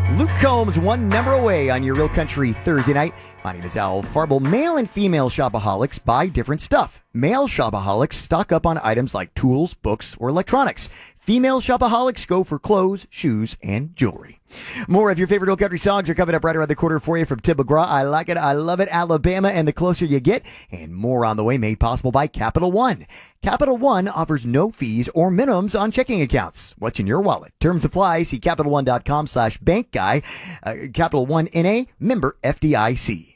Luke Combs, one number away on your Real Country Thursday night. My name is Al Farble. Male and female shopaholics buy different stuff. Male shopaholics stock up on items like tools, books, or electronics. Female shopaholics go for clothes, shoes, and jewelry. More of your favorite Real Country songs are coming up right around the corner for you from Tim McGraw. I like it. I love it. Alabama and the closer you get. And more on the way, made possible by Capital One. Capital One offers no fees or minimums on checking accounts. What's in your wallet? Terms apply. See CapitalOne.com/bankguy. Capital One NA, member FDIC.